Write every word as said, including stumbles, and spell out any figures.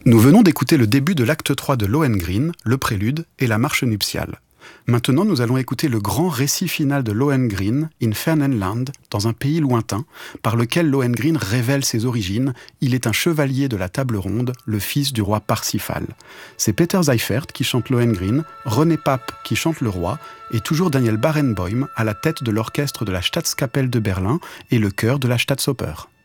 Nous venons d'écouter le début de l'acte trois de Lohengrin, le prélude et la marche nuptiale. Maintenant, nous allons écouter le grand récit final de Lohengrin, In fernen Land, dans un pays lointain, par lequel Lohengrin révèle ses origines. Il est un chevalier de la table ronde, le fils du roi Parsifal. C'est Peter Seifert qui chante Lohengrin, René Pape qui chante le roi, et toujours Daniel Barenboim à la tête de l'orchestre de la Staatskapelle de Berlin et le chœur de la Staatsoper.